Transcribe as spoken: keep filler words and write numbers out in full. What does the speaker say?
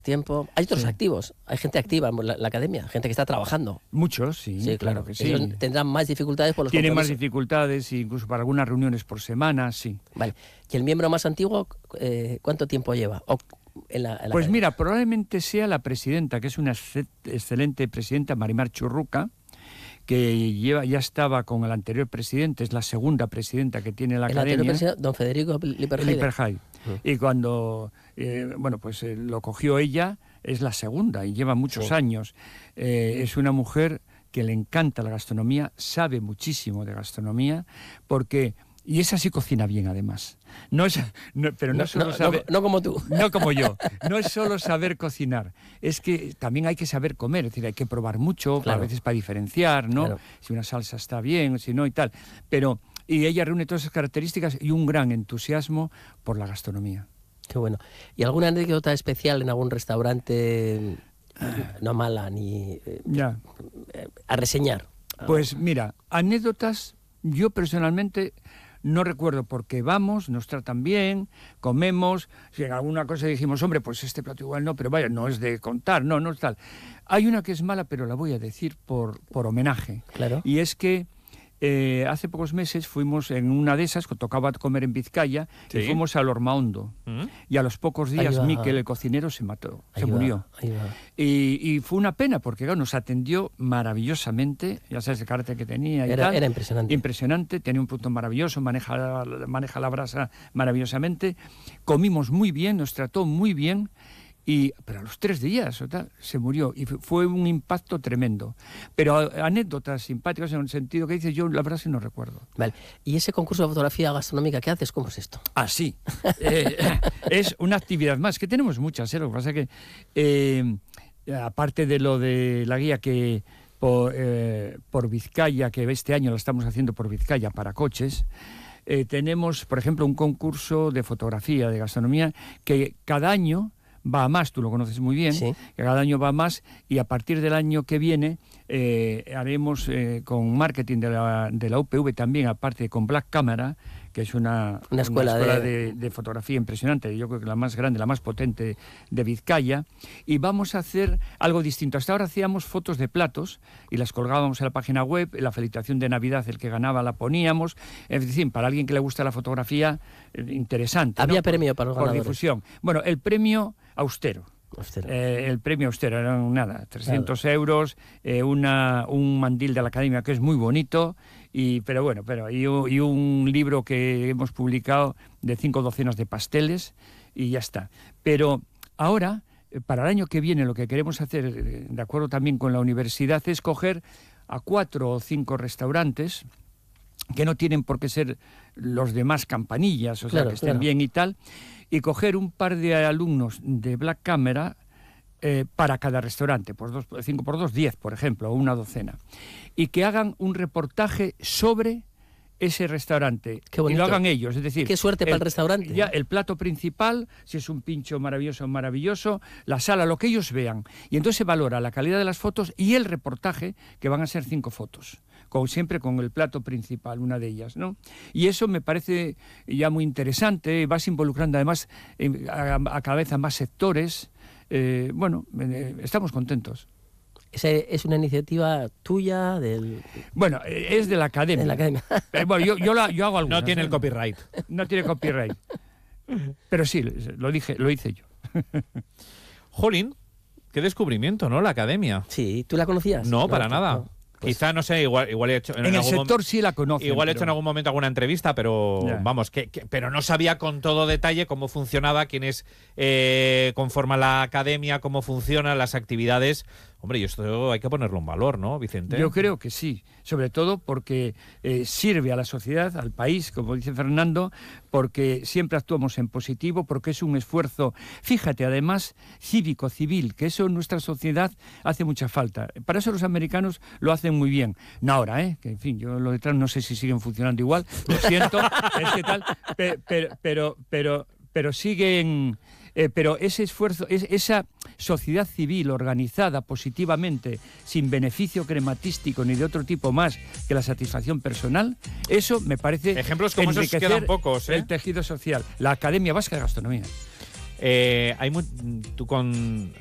tiempo. Hay otros Sí. activos, hay gente activa en la, la academia, gente que está trabajando. Muchos, sí, Sí, claro, claro. que sí. Ellos tendrán más dificultades por los Tienen más compromisos. dificultades, incluso para algunas reuniones por semana, sí. Vale. ¿Y el miembro más antiguo, eh, cuánto tiempo lleva? O en la, en la Pues academia. mira, probablemente sea la presidenta, que es una exce- excelente presidenta, Marimar Churruca, que lleva, ya estaba con el anterior presidente, es la segunda presidenta que tiene la El academia. anterior presidente, don Federico Lipperheyde. Lipperheyde. Y cuando, eh, bueno, pues eh, lo cogió ella, es la segunda y lleva muchos Sí. años. Eh, es una mujer que le encanta la gastronomía, sabe muchísimo de gastronomía, porque... Y esa sí cocina bien, además. No es, no, pero no, No, solo no, sabe... no, no como tú. No como yo. No es solo saber cocinar, es que también hay que saber comer, es decir, hay que probar mucho, Claro. a veces para diferenciar, ¿no? Claro. Si una salsa está bien, si no y tal. Pero, y ella reúne todas esas características y un gran entusiasmo por la gastronomía. Qué bueno. ¿Y alguna anécdota especial en algún restaurante, no mala, ni eh, Ya. eh, a reseñar? Pues mira, anécdotas, yo personalmente no recuerdo, porque vamos, nos tratan bien, comemos, si en alguna cosa dijimos, hombre, pues este plato igual no, pero vaya, no es de contar, no, no es tal. Hay una que es mala, pero la voy a decir por, por homenaje. Claro. Y es que eh, hace pocos meses fuimos en una de esas, que tocaba comer en Vizcaya, Sí. y fuimos al Hormaondo. ¿Mm? Y a los pocos días, Ahí va. Miquel, el cocinero, se mató, Ahí se va, murió. ahí va. Y, y fue una pena, porque claro, nos atendió maravillosamente, ya sabes el carácter que tenía y Era, tal. era impresionante. Impresionante, tenía un producto maravilloso, maneja, maneja la brasa maravillosamente. Comimos muy bien, nos trató muy bien, y, pero a los tres días o tal, se murió. Y fue un impacto tremendo. Pero anécdotas simpáticas en el sentido que dices, yo la verdad sí no recuerdo. Vale. ¿Y ese concurso de fotografía gastronómica que haces, cómo es esto? Ah, sí. Eh, es una actividad más, que tenemos muchas, ¿eh? Lo que pasa es que, eh, aparte de lo de la guía que por, eh, por Vizcaya, que este año la estamos haciendo por Vizcaya para coches, eh, tenemos, por ejemplo, un concurso de fotografía, de gastronomía, que cada año va a más, tú lo conoces muy bien, Sí. que cada año va a más, y a partir del año que viene eh, haremos eh, con marketing de la, de la U P V también, aparte con Black Camera, que es una, Una escuela de- de, de fotografía impresionante, yo creo que la más grande, la más potente de Vizcaya, y vamos a hacer algo distinto. Hasta ahora hacíamos fotos de platos y las colgábamos en la página web, la felicitación de Navidad, el que ganaba la poníamos, es decir, para alguien que le gusta la fotografía, eh, interesante. Había ¿no? premio para los Por ganadores. difusión. Bueno, el premio austero. Hostia. Eh, el premio austero eran nada, trescientos euros, eh, una, un mandil de la academia que es muy bonito, y, pero bueno, pero, y, u- y un libro que hemos publicado de cinco docenas de pasteles, y ya está. Pero ahora, eh, para el año que viene, lo que queremos hacer, eh, de acuerdo también con la universidad, es coger a cuatro o cinco restaurantes que no tienen por qué ser los demás campanillas, o sea, Claro, que estén claro. bien y tal, y coger un par de alumnos de Black Camera eh, para cada restaurante, pues dos, cinco por dos, diez, por ejemplo, o una docena, y que hagan un reportaje sobre ese restaurante. Qué y bonito. lo hagan ellos, es decir... Qué suerte para el restaurante. Ya, el plato principal, si es un pincho maravilloso, maravilloso, la sala, lo que ellos vean. Y entonces se valora la calidad de las fotos y el reportaje, que van a ser cinco fotos. Con, siempre con el plato principal, una de ellas, ¿no? Y eso me parece ya muy interesante, vas involucrando además eh, a, a cabeza más sectores, eh, bueno, eh, estamos contentos. Esa es una iniciativa tuya del, Bueno, eh, es de la academia. de la academia. Eh, bueno, yo, yo, la, yo hago algunas. No tiene el ¿eh? copyright. No tiene copyright. Pero sí, lo dije, lo hice yo. Jolín, qué descubrimiento, ¿no? La academia. Sí, ¿tú la conocías? No, para tú- nada. no. Pues- Quizá, no sé, igual, igual he hecho... En el algún sector mom- sí la conocen. Igual he hecho en pero- algún momento alguna entrevista, pero Ya. vamos, que, que- pero no sabía con todo detalle cómo funcionaba, quiénes eh, conforman la academia, cómo funcionan las actividades. Hombre, y esto hay que ponerlo en valor, ¿no, Vicente? Yo creo que sí, sobre todo porque eh, sirve a la sociedad, al país, como dice Fernando, porque siempre actuamos en positivo, porque es un esfuerzo, fíjate, además, cívico, civil, que eso en nuestra sociedad hace mucha falta. Para eso los americanos lo hacen muy bien. No ahora, ¿eh? Que en fin, yo lo detrás no sé si siguen funcionando igual, lo siento, es que tal, pe- pero, pero, pero, pero siguen... Eh, pero ese esfuerzo, es, esa sociedad civil organizada positivamente, sin beneficio crematístico ni de otro tipo más que la satisfacción personal, eso me parece Ejemplos como esos enriquecer quedan pocos, ¿eh? el tejido social. La Academia Vasca de Gastronomía. Eh, hay mu- tú con